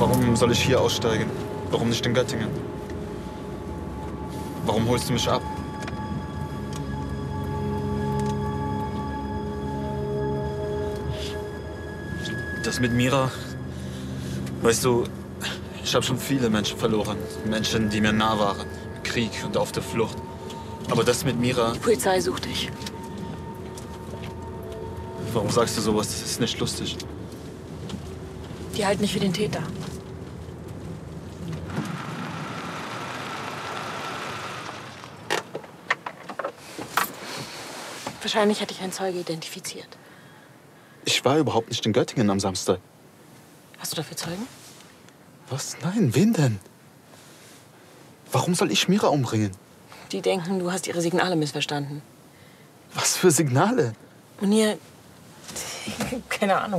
Warum soll ich hier aussteigen? Warum nicht in Göttingen? Warum holst du mich ab? Das mit Mira, weißt du, ich habe schon viele Menschen verloren. Menschen, die mir nah waren, im Krieg und auf der Flucht. Aber das mit Mira... Die Polizei sucht dich. Warum sagst du sowas? Das ist nicht lustig. Die halten dich für den Täter. Wahrscheinlich hat dich ein Zeuge identifiziert. Ich war überhaupt nicht in Göttingen am Samstag. Hast du dafür Zeugen? Was? Nein, wen denn? Warum soll ich Mira umbringen? Die denken, du hast ihre Signale missverstanden. Was für Signale? Munir, keine Ahnung.